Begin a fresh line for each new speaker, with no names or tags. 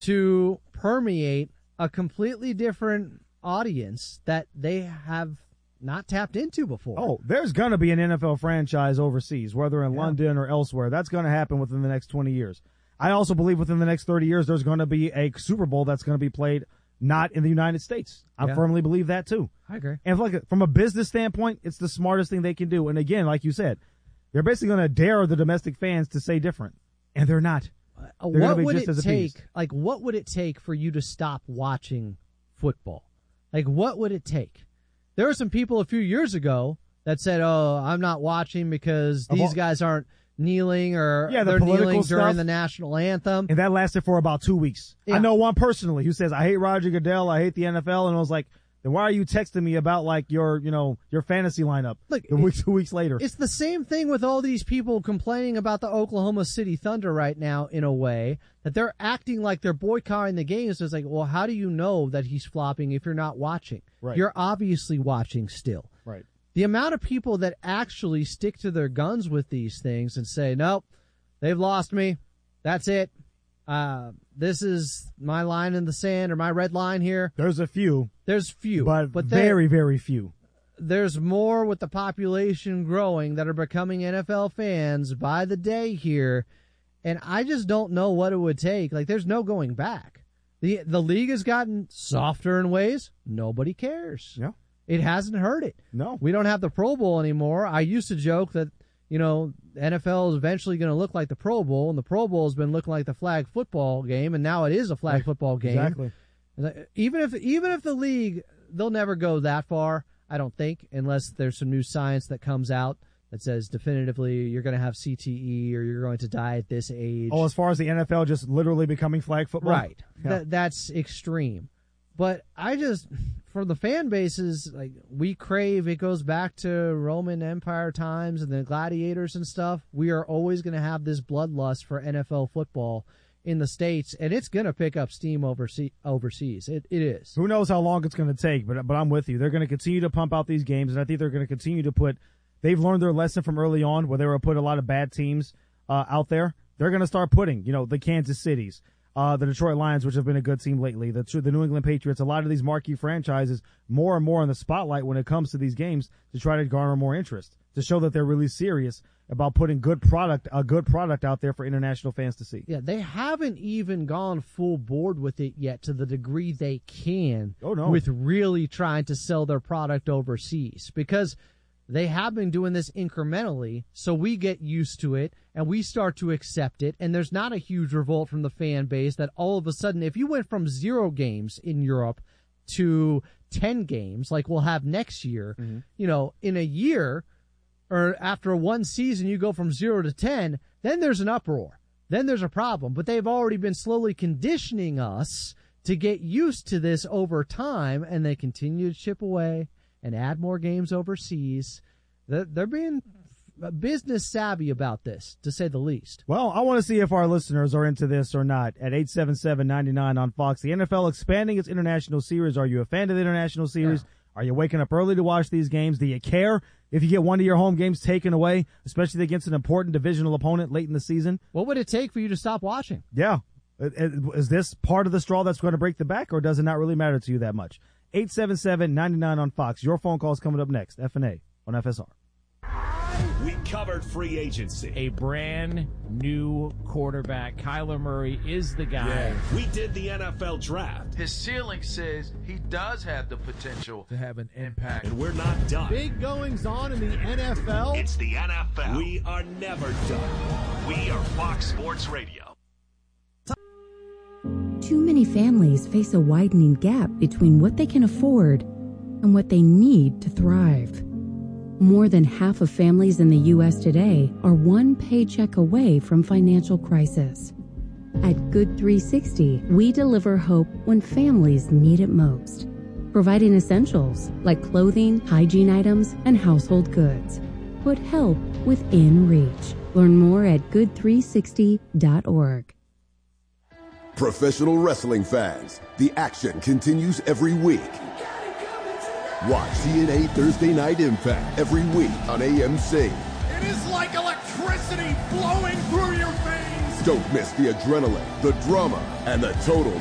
to permeate a completely different audience that they have not tapped into before.
Oh, there's going to be an NFL franchise overseas, whether in London or elsewhere. That's going to happen within the next 20 years. I also believe within the next 30 years, there's going to be a Super Bowl that's going to be played not in the United States. I firmly believe that too.
I agree.
And from a business standpoint, it's the smartest thing they can do. And again, like you said, they're basically going to dare the domestic fans to say different, and they're not.
What would it take? Like, what would it take for you to stop watching football? Like, what would it take? There were some people a few years ago that said, "Oh, I'm not watching because these guys aren't kneeling or they're kneeling during the national anthem."
And that lasted for about 2 weeks. Yeah. I know one personally who says, "I hate Roger Goodell, I hate the NFL," and I was like, then why are you texting me about like your fantasy lineup? Like 2 weeks later.
It's the same thing with all these people complaining about the Oklahoma City Thunder right now in a way that they're acting like they're boycotting the games. So it's like, well, how do you know that he's flopping if you're not watching?
Right.
You're obviously watching still.
Right.
The amount of people that actually stick to their guns with these things and say, nope, they've lost me. That's it. This is my line in the sand or my red line here.
There's a few.
There's few.
But very, very few.
There's more with the population growing that are becoming NFL fans by the day here. And I just don't know what it would take. Like, there's no going back. The league has gotten softer in ways. Nobody cares.
Yeah.
It hasn't hurt it.
No.
We don't have the Pro Bowl anymore. I used to joke that, NFL is eventually going to look like the Pro Bowl, and the Pro Bowl has been looking like the flag football game, and now it is a flag football game.
Exactly.
Even if the league, they'll never go that far, I don't think, unless there's some new science that comes out that says definitively you're going to have CTE or you're going to die at this age.
Oh, as far as the NFL just literally becoming flag football?
Right. Yeah. That's extreme. But for the fan bases, like, we crave, it goes back to Roman Empire times and the gladiators and stuff. We are always going to have this bloodlust for NFL football in the States, and it's going to pick up steam overseas. It is.
Who knows how long it's going to take, but I'm with you. They're going to continue to pump out these games, and I think they're going to continue to they've learned their lesson from early on where they were put a lot of bad teams out there. They're going to start putting, the Kansas Cities, the Detroit Lions, which have been a good team lately, the New England Patriots, a lot of these marquee franchises more and more in the spotlight when it comes to these games to try to garner more interest, to show that they're really serious about putting a good product out there for international fans to see.
Yeah, they haven't even gone full board with it yet to the degree they can with really trying to sell their product overseas, because they have been doing this incrementally, so we get used to it, and we start to accept it, and there's not a huge revolt from the fan base that all of a sudden, if you went from 0 games in Europe to 10 games, like we'll have next year, in a year, or after one season, you go from 0 to 10, then there's an uproar. Then there's a problem. But they've already been slowly conditioning us to get used to this over time, and they continue to chip away and add more games overseas. They're being business savvy about this, to say the least.
Well, I want to see if our listeners are into this or not. At 877-99 on Fox, the NFL expanding its international series. Are you a fan of the international series? Yeah. Are you waking up early to watch these games? Do you care if you get one of your home games taken away, especially against an important divisional opponent late in the season?
What would it take for you to stop watching?
Yeah. Is this part of the straw that's going to break the back, or does it not really matter to you that much? 877-99 on Fox. Your phone call is coming up next. F&A on FSR.
We covered free agency.
A brand new quarterback. Kyler Murray is the guy.
Yeah. We did the NFL draft.
His ceiling says he does have the potential to have an impact.
And we're not done.
Big goings on in the NFL.
It's the NFL. We are never done. We are Fox Sports Radio.
Too many families face a widening gap between what they can afford and what they need to thrive. More than half of families in the U.S. today are one paycheck away from financial crisis. At Good 360, we deliver hope when families need it most, providing essentials like clothing, hygiene items, and household goods. Put help within reach. Learn more at good360.org.
Professional wrestling fans, the action continues every week. Watch TNA Thursday Night Impact every week on AMC.
It is like electricity flowing through your veins.
Don't miss the adrenaline, the drama, and the total